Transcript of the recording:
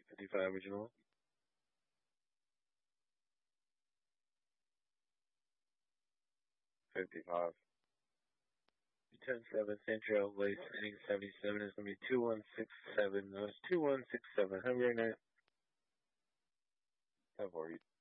55 original. 55. Turn 7, Central Waste, inning 77 is going to be 2167. No, it's 2167. Have a great night. Have worries.